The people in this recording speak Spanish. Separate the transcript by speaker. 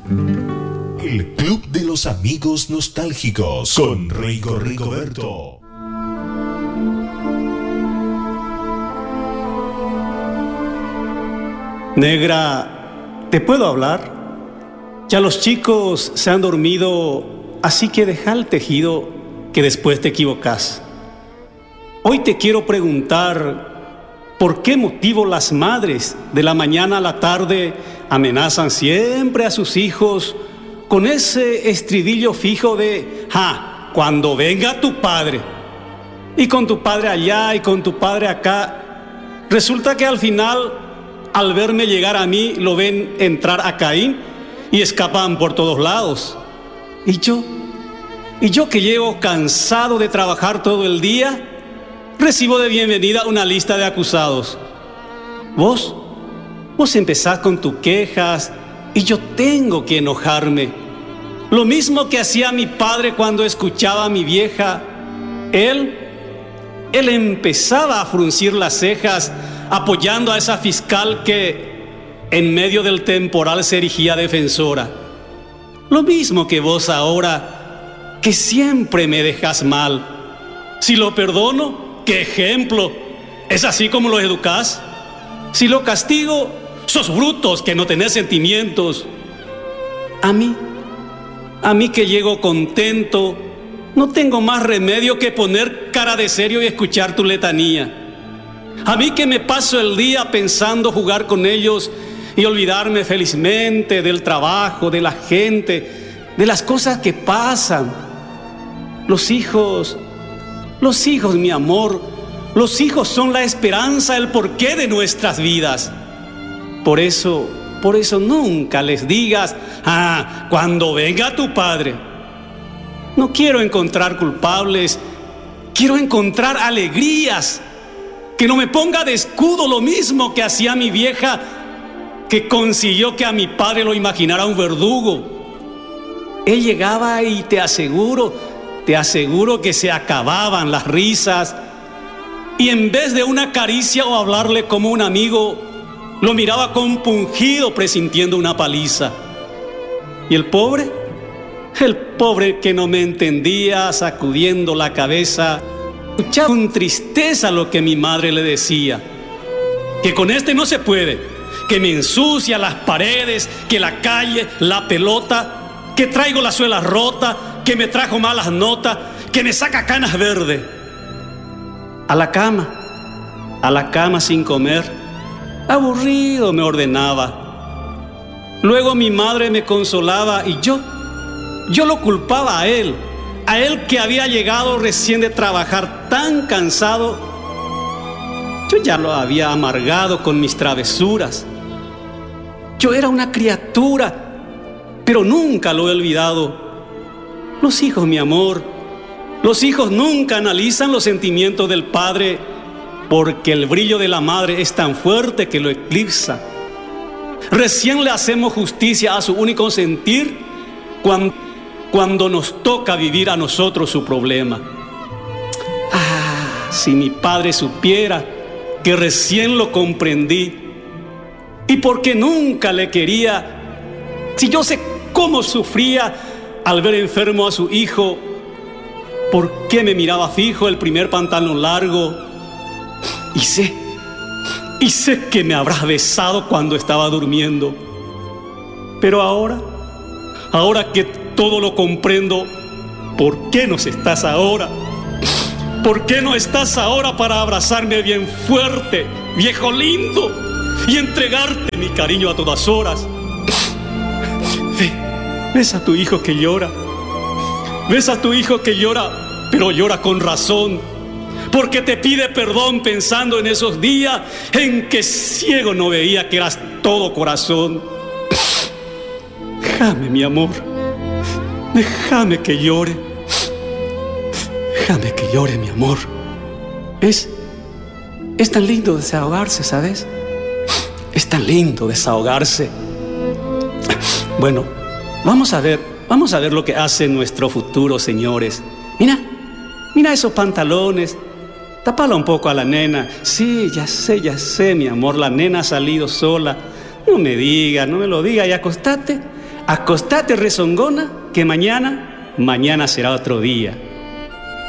Speaker 1: El Club de los Amigos Nostálgicos con Rigoberto.
Speaker 2: Negra, ¿te puedo hablar? Ya los chicos se han dormido, así que deja el tejido que después te equivocas. Hoy te quiero preguntar por qué motivo las madres de la mañana a la tarde amenazan siempre a sus hijos con ese estribillo fijo de cuando venga tu padre. Y con tu padre allá y con tu padre acá. Resulta que al final, al verme llegar a mí, lo ven entrar a Caín y escapan por todos lados. ¿Y yo que llego cansado de trabajar todo el día, recibo de bienvenida una lista de acusados? Vos empezás con tus quejas y yo tengo que enojarme. Lo mismo que hacía mi padre cuando escuchaba a mi vieja. Él empezaba a fruncir las cejas apoyando a esa fiscal que en medio del temporal se erigía defensora. Lo mismo que vos ahora, que siempre me dejas mal. Si lo perdono, ¿qué ejemplo? ¿Es así como lo educás? Si lo castigo, sos brutos que no tenés sentimientos. A mí que llego contento, no tengo más remedio que poner cara de serio y escuchar tu letanía. A mí que me paso el día pensando jugar con ellos y olvidarme felizmente del trabajo, de la gente, de las cosas que pasan. Los hijos, mi amor, los hijos son la esperanza, el porqué de nuestras vidas. Por eso nunca les digas, cuando venga tu padre. No quiero encontrar culpables, quiero encontrar alegrías. Que no me ponga de escudo lo mismo que hacía mi vieja, que consiguió que a mi padre lo imaginara un verdugo. Él llegaba y te aseguro que se acababan las risas. Y en vez de una caricia o hablarle como un amigo, lo miraba compungido presintiendo una paliza. Y el pobre que no me entendía, sacudiendo la cabeza, escuchaba con tristeza lo que mi madre le decía. Que con este no se puede, que me ensucia las paredes, que la calle, la pelota, que traigo la suela rota, que me trajo malas notas, que me saca canas verdes. A la cama sin comer, aburrido me ordenaba. Luego mi madre me consolaba y yo lo culpaba a él que había llegado recién de trabajar tan cansado. Yo ya lo había amargado con mis travesuras. Yo era una criatura, pero nunca lo he olvidado. Los hijos, mi amor, los hijos nunca analizan los sentimientos del padre, porque el brillo de la madre es tan fuerte que lo eclipsa. Recién le hacemos justicia a su único sentir cuando nos toca vivir a nosotros su problema. Si mi padre supiera que recién lo comprendí y porque nunca le quería, si yo sé cómo sufría al ver enfermo a su hijo, por qué me miraba fijo el primer pantalón largo, y sé que me habrás besado cuando estaba durmiendo. Pero ahora que todo lo comprendo, ¿por qué no estás ahora? ¿Por qué no estás ahora para abrazarme bien fuerte, viejo lindo, y entregarte mi cariño a todas horas? Ves a tu hijo que llora. Ves a tu hijo que llora, pero llora con razón, porque te pide perdón pensando en esos días en que ciego no veía que eras todo corazón. Déjame, mi amor. Déjame que llore. Déjame que llore, mi amor. Es tan lindo desahogarse, ¿sabes? Es tan lindo desahogarse. Bueno, vamos a ver lo que hace nuestro futuro, señores. Mira esos pantalones. Tápala un poco a la nena. Sí, ya sé, mi amor. La nena ha salido sola. No me diga, no me lo diga, y acostate rezongona, que mañana será otro día.